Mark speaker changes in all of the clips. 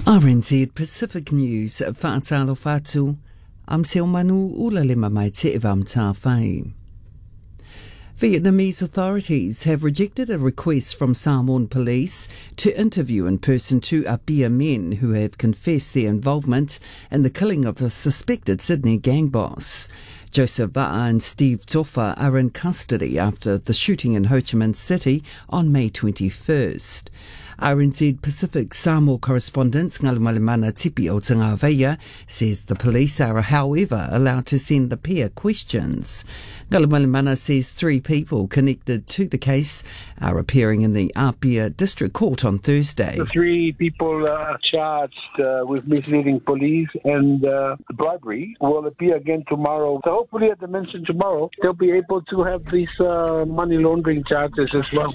Speaker 1: RNZ Pacific News, whaatalo whātu, am seo manu ula lima mai te evam tā whai. Vietnamese authorities have rejected a request from Samoan police to interview in person two Apia men who have confessed their involvement in the killing of a suspected Sydney gang boss. Joseph Va'a and Steve Tofa are in custody after the shooting in Ho Chi Minh City on May 21st. RNZ Pacific Samoa correspondent Ngalumalimana Tipi o Tangawea says the police are, however, allowed to send the pair questions. Ngalumalimana says 3 people connected to the case are appearing in the Apia District Court on Thursday.
Speaker 2: The 3 people charged with misleading police and bribery will appear again tomorrow. So hopefully, as I mentioned tomorrow, they'll be able to have these money laundering charges as well.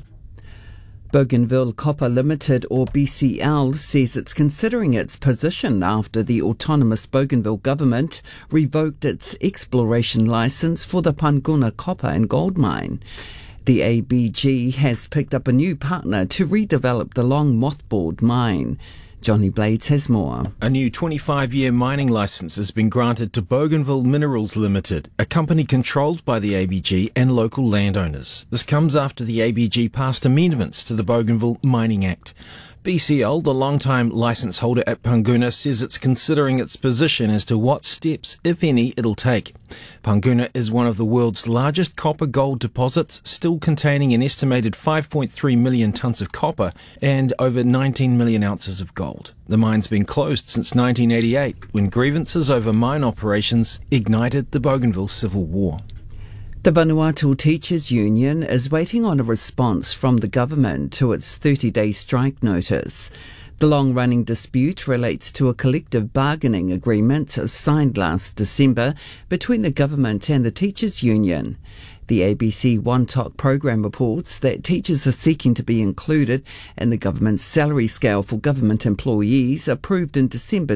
Speaker 1: Bougainville Copper Limited, or BCL, says it's considering its position after the autonomous Bougainville government revoked its exploration licence for the Panguna copper and gold mine. The ABG has picked up a new partner to redevelop the long mothballed mine. Johnny Blades has more.
Speaker 3: A new 25-year mining licence has been granted to Bougainville Minerals Limited, a company controlled by the ABG and local landowners. This comes after the ABG passed amendments to the Bougainville Mining Act. BCL, the long-time licence holder at Panguna, says it's considering its position as to what steps, if any, it'll take. Panguna is one of the world's largest copper-gold deposits, still containing an estimated 5.3 million tonnes of copper and over 19 million ounces of gold. The mine's been closed since 1988, when grievances over mine operations ignited the Bougainville Civil War.
Speaker 1: The Vanuatu Teachers Union is waiting on a response from the government to its 30-day strike notice. The long-running dispute relates to a collective bargaining agreement signed last December between the government and the Teachers Union. The ABC One Talk program reports that teachers are seeking to be included in the government's salary scale for government employees approved in December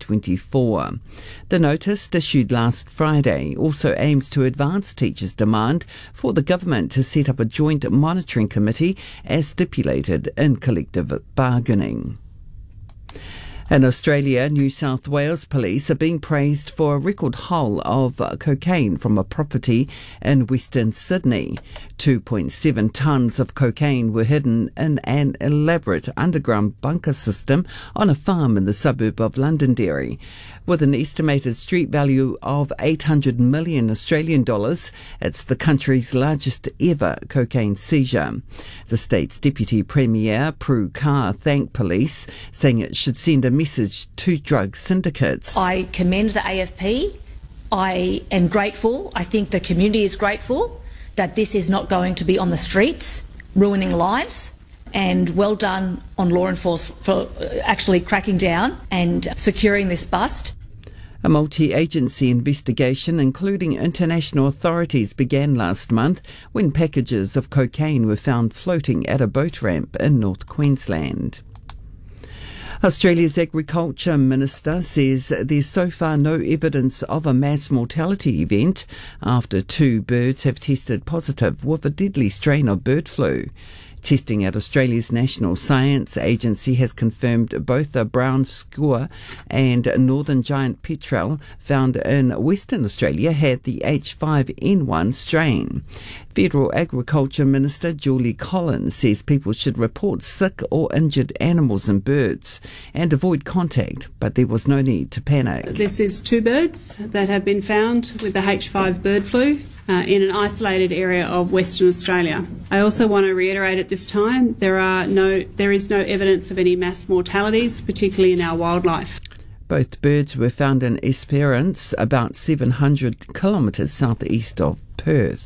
Speaker 1: 2024. The notice, issued last Friday, also aims to advance teachers' demand for the government to set up a joint monitoring committee as stipulated in collective bargaining. In Australia, New South Wales police are being praised for a record haul of cocaine from a property in Western Sydney. 2.7 tonnes of cocaine were hidden in an elaborate underground bunker system on a farm in the suburb of Londonderry. With an estimated street value of 800 million Australian dollars, it's the country's largest ever cocaine seizure. The state's Deputy Premier, Prue Carr, thanked police, saying it should send a message to drug syndicates.
Speaker 4: I commend the AFP. I am grateful. I think the community is grateful that this is not going to be on the streets, ruining lives. And well done on law enforcement for actually cracking down and securing this bust.
Speaker 1: A multi-agency investigation, including international authorities, began last month when packages of cocaine were found floating at a boat ramp in North Queensland. Australia's Agriculture Minister says there's so far no evidence of a mass mortality event after 2 birds have tested positive with a deadly strain of bird flu. Testing at Australia's National Science Agency has confirmed both the brown skua and northern giant petrel found in Western Australia had the H5N1 strain. Federal Agriculture Minister Julie Collins says people should report sick or injured animals and birds and avoid contact, but there was no need to panic.
Speaker 5: This is 2 birds that have been found with the H5 bird flu in an isolated area of Western Australia. I also want to reiterate at this time there is no evidence of any mass mortalities, particularly in our wildlife.
Speaker 1: Both birds were found in Esperance, about 700 kilometres southeast of Perth.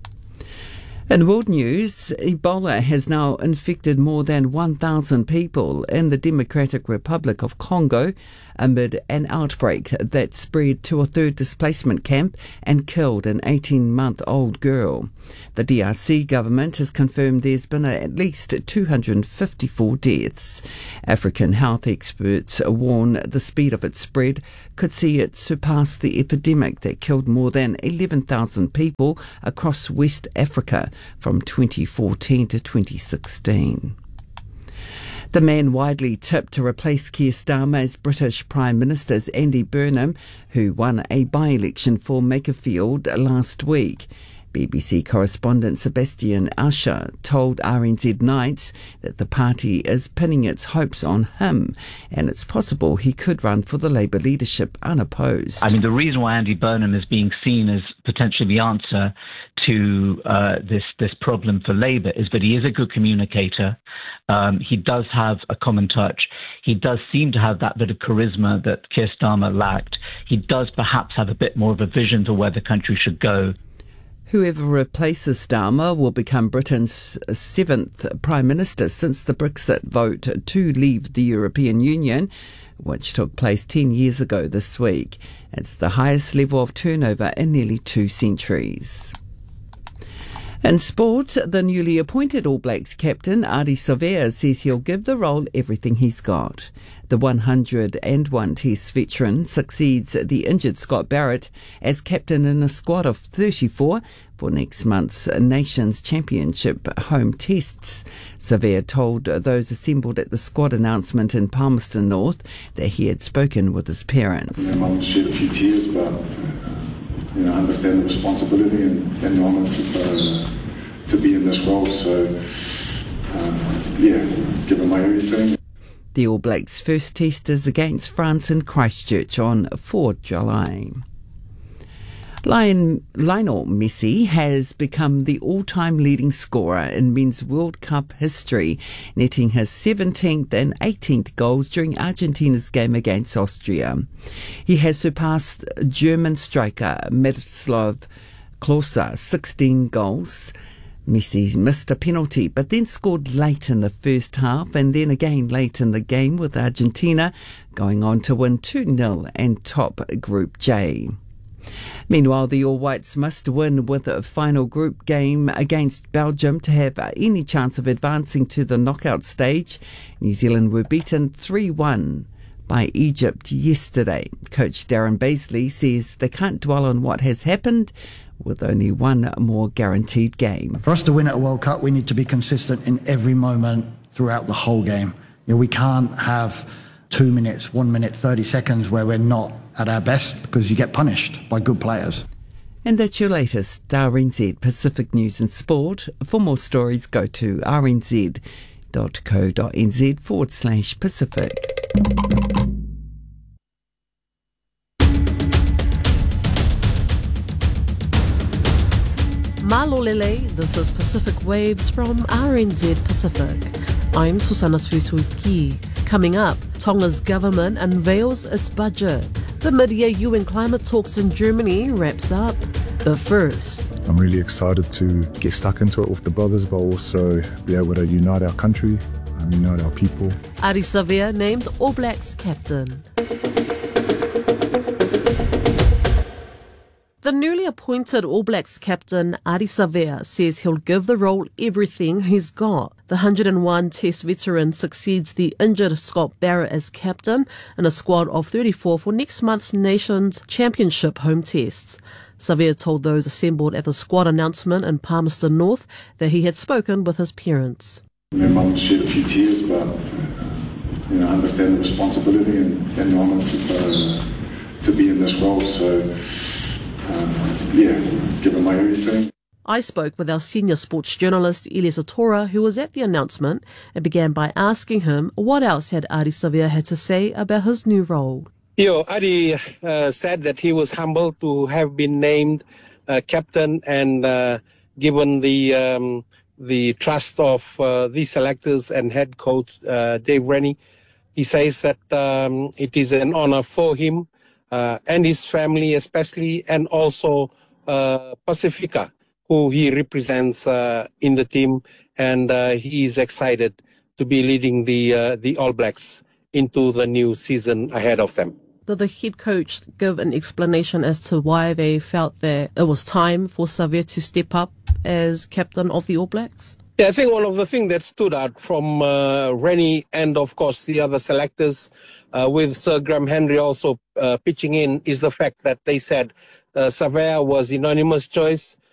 Speaker 1: In world news, Ebola has now infected more than 1,000 people in the Democratic Republic of Congo amid an outbreak that spread to a 3rd displacement camp and killed an 18-month-old girl. The DRC government has confirmed there's been at least 254 deaths. African health experts warn the speed of its spread could see it surpass the epidemic that killed more than 11,000 people across West Africa from 2014 to 2016. The man widely tipped to replace Keir Starmer as British Prime Minister is Andy Burnham, who won a by-election for Makerfield last week. BBC correspondent Sebastian Usher told RNZ Nights that the party is pinning its hopes on him, and it's possible he could run for the Labour leadership unopposed.
Speaker 6: I mean, the reason why Andy Burnham is being seen as potentially the answer to this problem for Labour is that he is a good communicator. He does have a common touch. He does seem to have that bit of charisma that Keir Starmer lacked. He does perhaps have a bit more of a vision for where the country should go.
Speaker 1: Whoever replaces Starmer will become Britain's seventh Prime Minister since the Brexit vote to leave the European Union, which took place 10 years ago this week. It's the highest level of turnover in nearly 2 centuries. In sport, the newly appointed All Blacks captain, Ardie Savea, says he'll give the role everything he's got. The 101 Test veteran succeeds the injured Scott Barrett as captain in a squad of 34 for next month's Nations Championship home tests. Savea told those assembled at the squad announcement in Palmerston North that he had spoken with his parents.
Speaker 7: My mum shed a few tears, but I understand the responsibility and the honour to be in this role. So, give them my everything.
Speaker 1: The All Blacks' first test is against France in Christchurch on 4 July. Lionel Messi has become the all-time leading scorer in men's World Cup history, netting his 17th and 18th goals during Argentina's game against Austria. He has surpassed German striker Miroslav Klose, 16 goals. Messi missed a penalty but then scored late in the first half and then again late in the game with Argentina going on to win 2-0 and top Group J. Meanwhile, the All Whites must win with a final group game against Belgium to have any chance of advancing to the knockout stage. New Zealand were beaten 3-1 by Egypt yesterday. Coach Darren Baisley says they can't dwell on what has happened, with only one more guaranteed game.
Speaker 8: For us to win at a World Cup, we need to be consistent in every moment throughout the whole game. We can't have 2 minutes, 1 minute, 30 seconds where we're not at our best, because you get punished by good players.
Speaker 1: And that's your latest RNZ Pacific News and Sport. For more stories, go to rnz.co.nz/Pacific.
Speaker 9: Malolele, this is Pacific Waves from RNZ Pacific. I'm Susana Suisuki. Coming up, Tonga's government unveils its budget. The mid-year UN climate talks in Germany wraps up. But first,
Speaker 10: I'm really excited to get stuck into it with the brothers, but also be able to unite our country, unite our people.
Speaker 9: Ardie Savea named All Blacks captain. The newly appointed All Blacks captain, Ardie Savea, says he'll give the role everything he's got. The 101 Test veteran succeeds the injured Scott Barrett as captain in a squad of 34 for next month's Nations Championship home tests. Savea told those assembled at the squad announcement in Palmerston North that he had spoken with his parents.
Speaker 7: My mum shed a few tears, but I understand the responsibility and the honour to be in this role. So, give them my everything.
Speaker 9: I spoke with our senior sports journalist, Elias Atora, who was at the announcement, and began by asking him what else had Ardie Savea had to say about his new role.
Speaker 11: Ardie said that he was humbled to have been named captain and given the trust of the selectors and head coach Dave Rennie. He says that it is an honor for him and his family especially, and also Pacifica, who he represents in the team, and he is excited to be leading the All Blacks into the new season ahead of them.
Speaker 9: Did the head coach give an explanation as to why they felt that it was time for Savea to step up as captain of the All Blacks?
Speaker 11: Yeah, I think one of the things that stood out from Rennie and, of course, the other selectors, with Sir Graham Henry also pitching in, is the fact that they said Savea was unanimous choice.